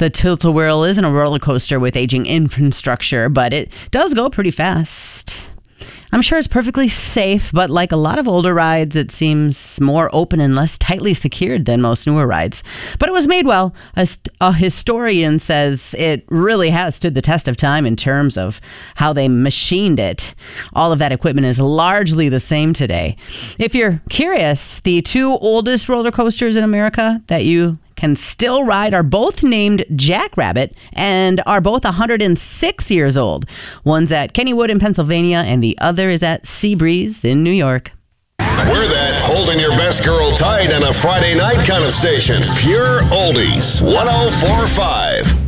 The Tilt-A-Whirl isn't a roller coaster with aging infrastructure, but it does go pretty fast. I'm sure it's perfectly safe, but like a lot of older rides, it seems more open and less tightly secured than most newer rides. But it was made well. A historian says it really has stood the test of time in terms of how they machined it. All of that equipment is largely the same today. If you're curious, the two oldest roller coasters in America that you can still ride are both named Jackrabbit and are both 106 years old. One's at Kennywood in Pennsylvania and the other is at Seabreeze in New York. We're that holding your best girl tight on a Friday night kind of station. Pure Oldies 104.5.